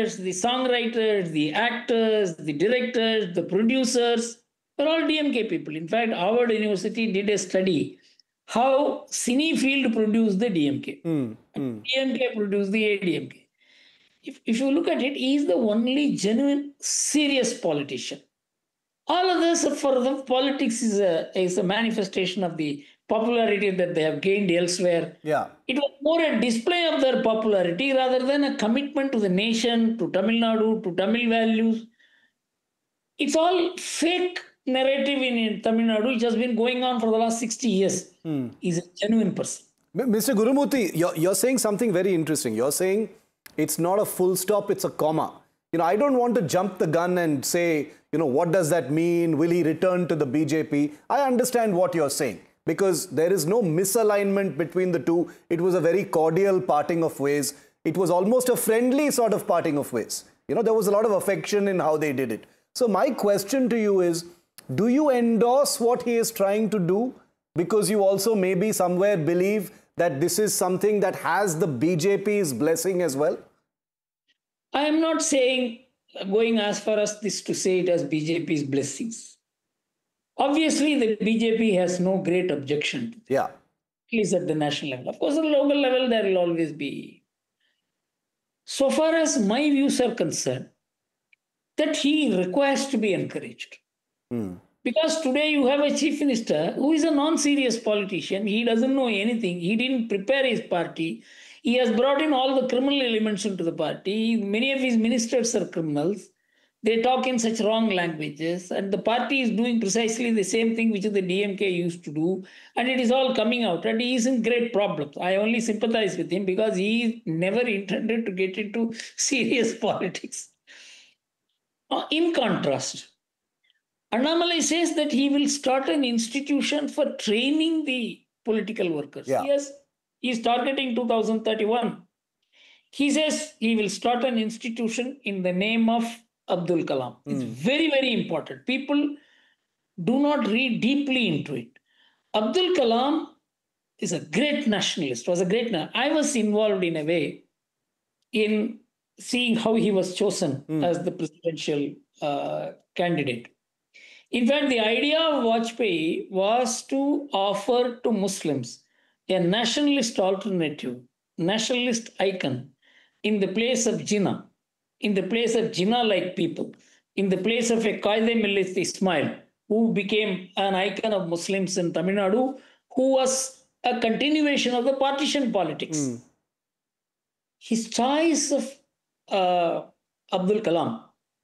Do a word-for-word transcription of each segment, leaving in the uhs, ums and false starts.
writers, the songwriters, the actors, the directors, the producers, they're all D M K people. In fact, Harvard University did a study how Cinefield produced the D M K. Mm, And mm. D M K produced the A D M K. If, if you look at it, he is the only genuine, serious politician. All others, for them, politics is a, is a manifestation of the popularity that they have gained elsewhere. Yeah. It was more a display of their popularity rather than a commitment to the nation, to Tamil Nadu, to Tamil values. It's all fake narrative in, in Tamil Nadu, which has been going on for the last sixty years. Hmm. He's a genuine person. Mister Gurumurthy, you're, you're saying something very interesting. You're saying it's not a full stop, it's a comma. You know, I don't want to jump the gun and say, you know, what does that mean? Will he return to the B J P? I understand what you're saying because there is no misalignment between the two. It was a very cordial parting of ways. It was almost a friendly sort of parting of ways. You know, there was a lot of affection in how they did it. So my question to you is, do you endorse what he is trying to do? Because you also maybe somewhere believe that this is something that has the B J P's blessing as well? I am not saying, going as far as this to say it as B J P's blessings. Obviously, the B J P has no great objection to this, Yeah. at least at the national level. Of course, at the local level, there will always be. So far as my views are concerned, that he requires to be encouraged. Hmm. Because today you have a chief minister who is a non-serious politician. He doesn't know anything. He didn't prepare his party. He has brought in all the criminal elements into the party. Many of his ministers are criminals. They talk in such wrong languages. And the party is doing precisely the same thing which the D M K used to do. And it is all coming out. And he is in great problems. I only sympathize with him because he never intended to get into serious politics. Uh, In contrast, Annamalai says that he will start an institution for training the political workers. Yeah. Yes, he's targeting two thousand thirty-one. He says he will start an institution in the name of Abdul Kalam. It's very, very important. People do not read deeply into it. Abdul Kalam is a great nationalist, was a great. na- I was involved in a way in seeing how he was chosen as the presidential uh, candidate. In fact, the idea of Vajpayee was to offer to Muslims a nationalist alternative, nationalist icon in the place of Jinnah, in the place of Jinnah-like people, in the place of a Qaeda Millit Ismail, who became an icon of Muslims in Tamil Nadu, who was a continuation of the partition politics. His choice of uh, Abdul Kalam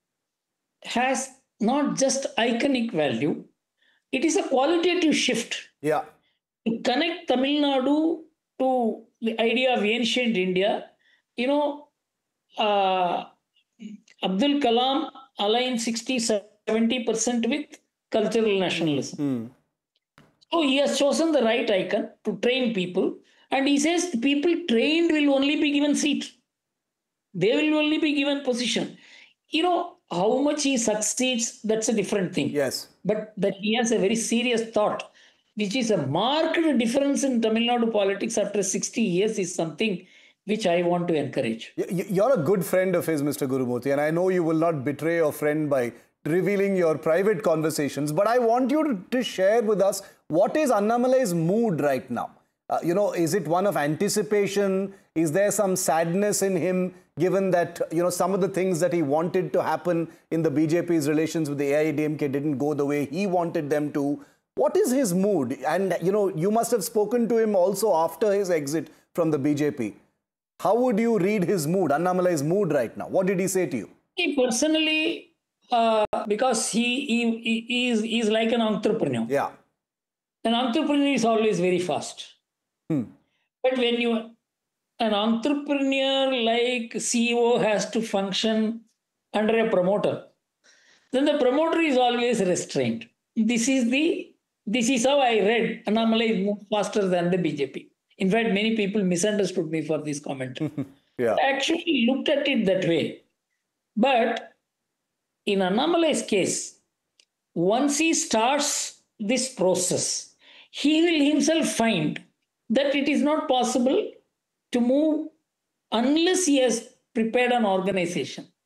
has not just iconic value, it is a qualitative shift Yeah. to connect Tamil Nadu to the idea of ancient India. You know, uh, Abdul Kalam aligns sixty seventy percent with cultural nationalism. So he has chosen the right icon to train people. And he says the people trained will only be given seat. They will only be given position. You know, how much he succeeds, that's a different thing. Yes. But that he has a very serious thought, which is a marked difference in Tamil Nadu politics after sixty years, is something which I want to encourage. Y- y- You're a good friend of his, Mister Gurumurthy, and I know you will not betray your friend by revealing your private conversations, but I want you to, to share with us what is Annamalai's mood right now. Uh, you know, is it one of anticipation? Is there some sadness in him, given that, you know, some of the things that he wanted to happen in the B J P's relations with the A I A D M K didn't go the way he wanted them to? What is his mood? And, you know, you must have spoken to him also after his exit from the B J P. How would you read his mood, Annamalai's mood right now? What did he say to you? He personally, uh, because he, he, he, is, he is like an entrepreneur. Yeah. An entrepreneur is always very fast. But when you, an entrepreneur like C E O has to function under a promoter, then the promoter is always restrained. This is the this is how I read Annamalai is moved faster than the B J P. In fact, many people misunderstood me for this comment. Yeah. I actually looked at it that way. But in Annamalai's case, once he starts this process, he will himself find that it is not possible to move unless he has prepared an organization.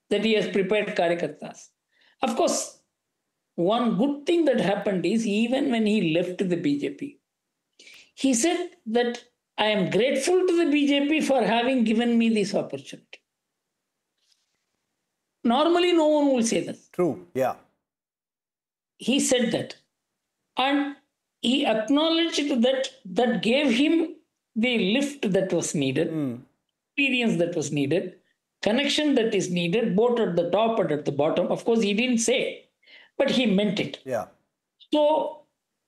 that he has prepared Karyakartas. Of course, one good thing that happened is even when he left the B J P, he said that I am grateful to the B J P for having given me this opportunity. Normally, no one will say that. True, yeah. He said that. And he acknowledged that that gave him the lift that was needed, Mm. experience that was needed, connection that is needed, both at the top and at the bottom. Of course, he didn't say, but he meant it. Yeah. So,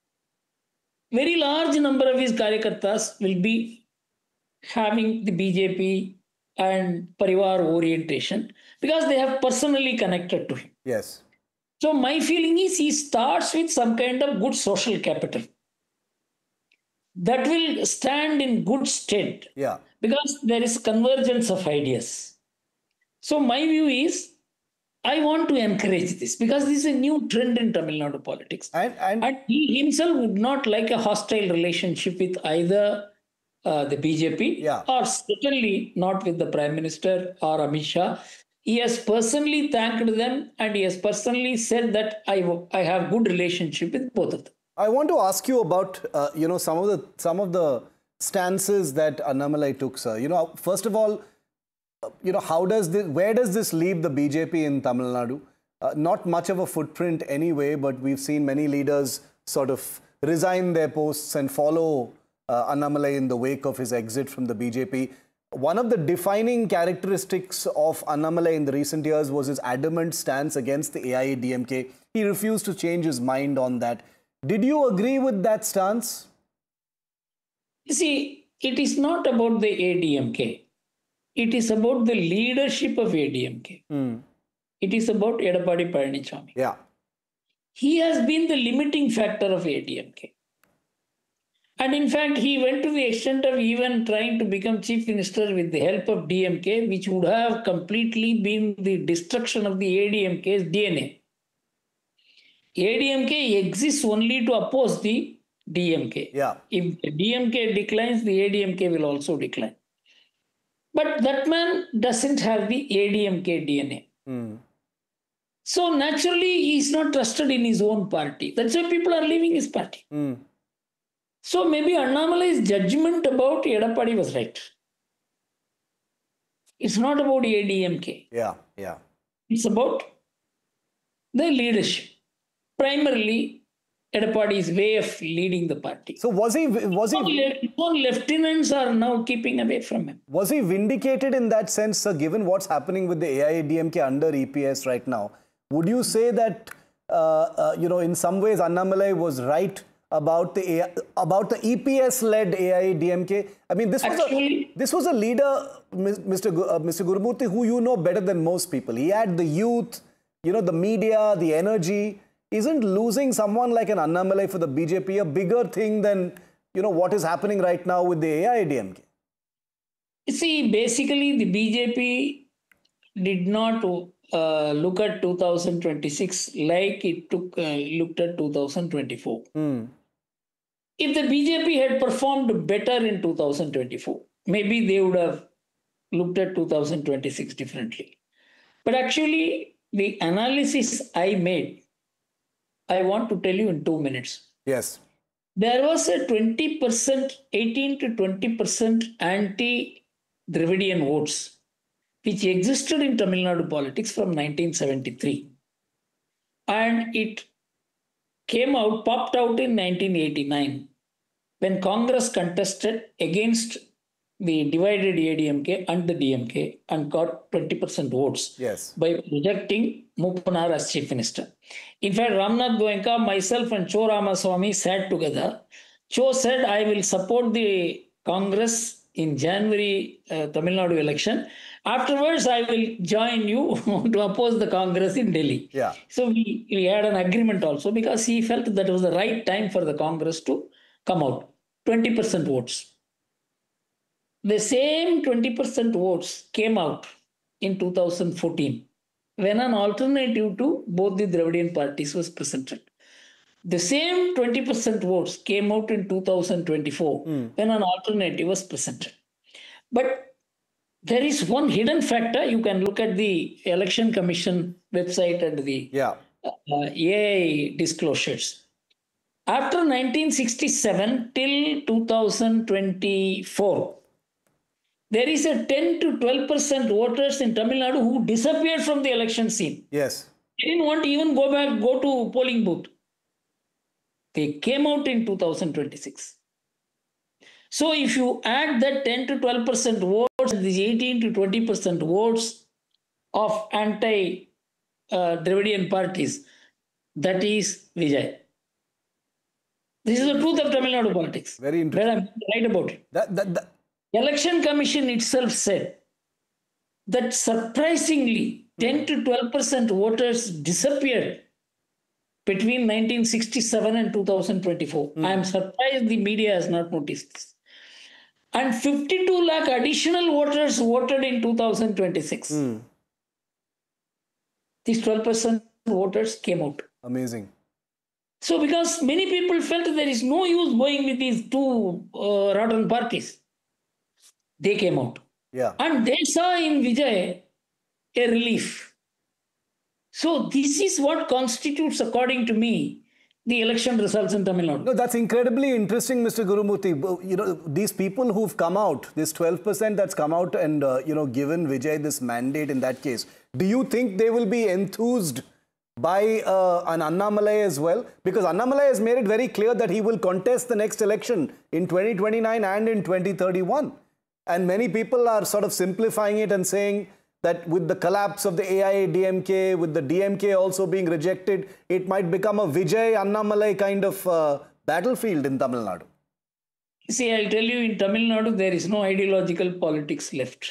very large number of his Karyakartas will be having the B J P and Parivar orientation because they have personally connected to him. Yes. So my feeling is he starts with some kind of good social capital that will stand in good stead. Yeah. Because there is convergence of ideas. So my view is I want to encourage this because this is a new trend in Tamil Nadu politics. And, and, And he himself would not like a hostile relationship with either uh, the B J P Yeah. or certainly not with the Prime Minister or Amit Shah. He has personally thanked them and he has personally said that I, I have good relationship with both of them. I want to ask you about, uh, you know, some of the some of the stances that Annamalai took, sir. You know, first of all, uh, you know, how does this, where does this leave the B J P in Tamil Nadu? Uh, not much of a footprint anyway, but we've seen many leaders sort of resign their posts and follow uh, Annamalai in the wake of his exit from the B J P. One of the defining characteristics of Annamalai in the recent years was his adamant stance against the A I A D M K. He refused to change his mind on that. Did you agree with that stance? You see, it is not about the A D M K. It is about the leadership of A D M K. Mm. It is about Edappadi Palaniswamy. Yeah. He has been the limiting factor of A D M K. And in fact, he went to the extent of even trying to become chief minister with the help of D M K, which would have completely been the destruction of the A D M K's D N A. A D M K exists only to oppose the D M K. Yeah. If the D M K declines, the A D M K will also decline. But that man doesn't have the A D M K D N A. Mm. So naturally, he is not trusted in his own party. That's why people are leaving his party. Mm. So maybe Annamalai's judgment about Edappadi was right. It's not about A D M K. Yeah, yeah. It's about the leadership. Primarily, Edappadi's way of leading the party. So was he was His own he le- his own lieutenants are now keeping away from him. was he vindicated in that sense, sir? Given what's happening with the A I A D M K under E P S right now, would you say that uh, uh, you know in some ways Annamalai was right about the A- about the E P S-led A I A D M K? I mean, this was Actually- a this was a leader, Mister Gu- uh, Mister Gurumurthy, who you know better than most people. He had the youth, you know, the media, the energy. Isn't losing someone like an Annamalai for the B J P a bigger thing than you know what is happening right now with the A I A D M K? You see, basically, the B J P did not uh, look at two thousand twenty-six like it took uh, looked at two thousand twenty-four. Mm. If the B J P had performed better in two thousand twenty-four, maybe they would have looked at two thousand twenty-six differently. But actually, the analysis I made, I want to tell you in two minutes. Yes. There was a twenty percent, eighteen to twenty percent anti-Dravidian votes, which existed in Tamil Nadu politics from nineteen seventy-three. And it came out, popped out in nineteen eighty-nine, when Congress contested against the divided A D M K and the D M K and got twenty percent votes Yes. by rejecting Muppanar as chief minister. In fact, Ramnath Goenka, myself and Cho Ramaswamy sat together. Cho said, I will support the Congress in January uh, Tamil Nadu election. Afterwards, I will join you to oppose the Congress in Delhi. Yeah. So we, we had an agreement also because he felt that it was the right time for the Congress to come out. twenty percent votes. The same twenty percent votes came out in two thousand fourteen when an alternative to both the Dravidian parties was presented. The same twenty percent votes came out in two thousand twenty-four mm. when an alternative was presented. But There is one hidden factor. You can look at the Election Commission website and the Yeah. uh, A I disclosures. After nineteen sixty-seven till two thousand twenty-four, there is a ten to twelve percent voters in Tamil Nadu who disappeared from the election scene. Yes. They didn't want to even go back, go to polling booth. They came out in two thousand twenty-six. So if you add that ten to twelve percent votes, these eighteen to twenty percent votes of anti-Dravidian uh, parties, that is Vijay. This is the truth of Tamil Nadu politics. Very interesting. Where I'm right about it. That, that, that. Election Commission itself said that surprisingly ten to twelve percent voters disappeared between nineteen sixty-seven and two thousand twenty-four. Mm. I am surprised the media has not noticed this. And fifty-two lakh additional voters voted in two thousand twenty-six. Mm. These twelve percent voters came out. Amazing. So because many people felt there is no use going with these two uh, rotten parties, they came out. Yeah. And they saw in Vijay a relief. So this is what constitutes, according to me, the election results in Tamil Nadu. No, that's incredibly interesting, Mister Gurumurthy. You know, these people who've come out, this twelve percent that's come out and, uh, you know, given Vijay this mandate in that case, do you think they will be enthused by uh, an Annamalai as well? Because Annamalai has made it very clear that he will contest the next election in twenty twenty-nine and in twenty thirty-one. And many people are sort of simplifying it and saying that with the collapse of the A I A D M K, with the D M K also being rejected, it might become a Vijay Annamalai kind of uh, battlefield in Tamil Nadu. See, I'll tell you, in Tamil Nadu, there is no ideological politics left.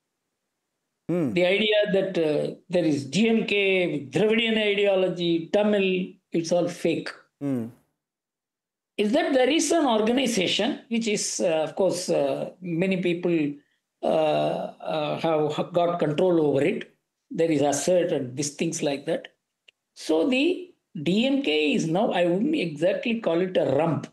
Hmm. The idea that uh, there is D M K with Dravidian ideology, Tamil, it's all fake. Hmm. Is that there is an organization which is, uh, of course, uh, many people uh, uh, have got control over it. There is assert and these things like that. So the D M K is now, I wouldn't exactly call it a rump,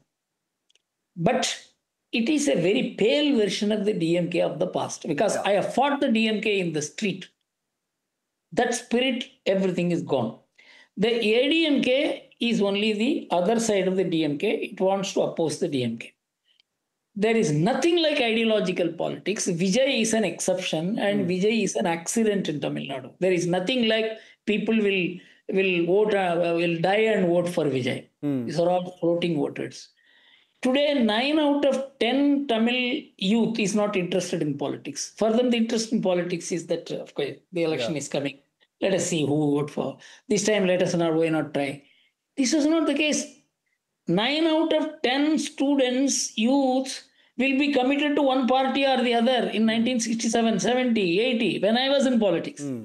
but it is a very pale version of the D M K of the past, because yeah. I have fought the D M K in the street. That spirit, everything is gone. The A D M K is only the other side of the D M K. It wants to oppose the D M K. There is nothing like ideological politics. Vijay is an exception and mm. Vijay is an accident in Tamil Nadu. There is nothing like people will, will, vote, uh, will die and vote for Vijay. Mm. These are all floating voters. Today, nine out of ten Tamil youth is not interested in politics. For them, the interest in politics is that, of course, the election yeah. is coming. Let us see who vote for. This time, let us not, why not try? This is not the case. Nine out of ten students, youths, will be committed to one party or the other in nineteen sixty-seven, seventy, eighty, when I was in politics. Mm.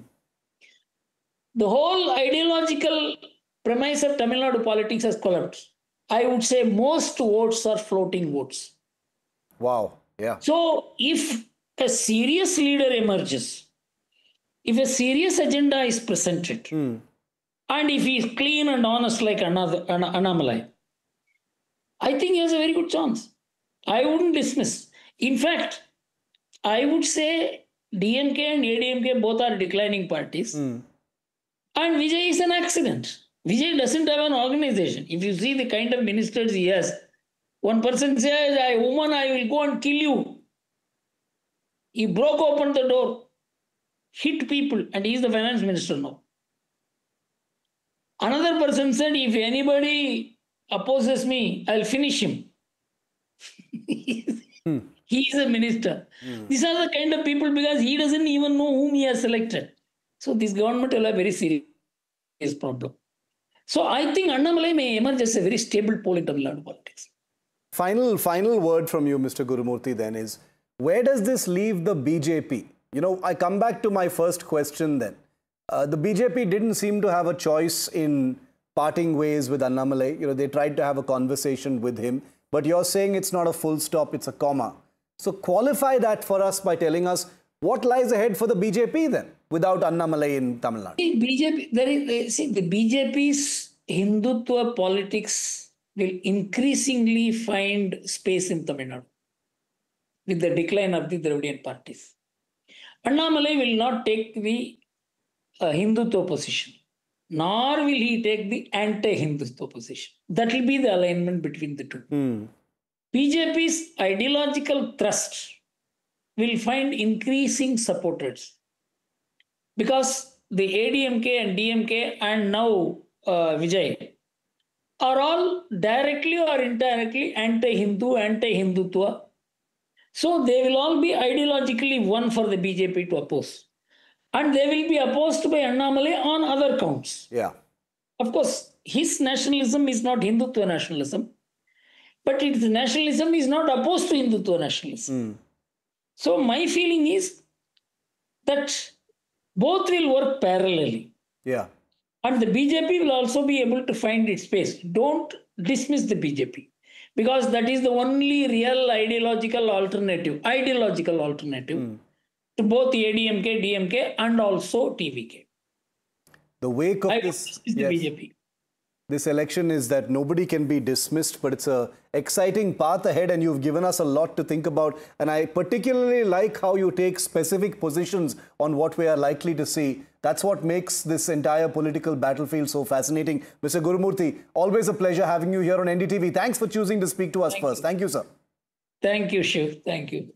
The whole ideological premise of Tamil Nadu politics has collapsed. I would say most votes are floating votes. Wow. Yeah. So if a serious leader emerges, if a serious agenda is presented, mm. and if he is clean and honest like another an, Annamalai, I think he has a very good chance. I wouldn't dismiss. In fact, I would say D M K and A D M K both are declining parties. Mm. And Vijay is an accident. Vijay doesn't have an organization. If you see the kind of ministers he has, one person says, I, woman, I will go and kill you. He broke open the door, hit people, and he is the finance minister now. Another person said, if anybody opposes me, I'll finish him. hmm. He is a minister. Hmm. These are the kind of people, because he doesn't even know whom he has selected. So this government will have a very serious problem. So I think Annamalai may emerge as a very stable pole in Tamil Nadu politics. Final, final word from you, Mister Gurumurthy, then is, where does this leave the B J P? You know, I come back to my first question then. Uh, the B J P didn't seem to have a choice in parting ways with Annamalai. You know, they tried to have a conversation with him, but you're saying it's not a full stop, it's a comma. So qualify that for us by telling us what lies ahead for the B J P then, without Annamalai in Tamil Nadu. See, B J P, there is, see, the B J P's Hindutva politics will increasingly find space in Tamil Nadu with the decline of the Dravidian parties. Annamalai will not take the uh, Hindutva position, nor will he take the anti-Hindutva position. That will be the alignment between the two. Mm. B J P's ideological thrust will find increasing supporters because the A D M K and D M K and now uh, Vijay are all directly or indirectly anti-Hindu, anti-Hindutva. So they will all be ideologically one for the B J P to oppose. And they will be opposed by Annamalai on other counts. Yeah. Of course, his nationalism is not Hindutva nationalism, but its nationalism is not opposed to Hindutva nationalism. Mm. So my feeling is that both will work parallelly. Yeah. And the B J P will also be able to find its space. Don't dismiss the B J P because that is the only real ideological alternative, ideological alternative mm. to both A D M K, D M K and also T V K. The wake of I this, the yes, B J P. This election is that nobody can be dismissed, but it's a exciting path ahead and you've given us a lot to think about. And I particularly like how you take specific positions on what we are likely to see. That's what makes this entire political battlefield so fascinating. Mister Gurumurthy, always a pleasure having you here on N D T V. Thanks for choosing to speak to us Thank first. You. Thank you, sir. Thank you, Shiv. Thank you.